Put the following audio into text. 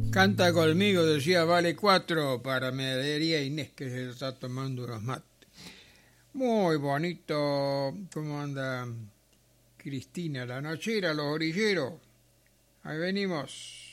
Canta conmigo, decía Vale 4 para Medería Inés, que se está tomando unos mates. Muy bonito. ¿Cómo anda Cristina? La nochera, los orilleros. Ahí venimos.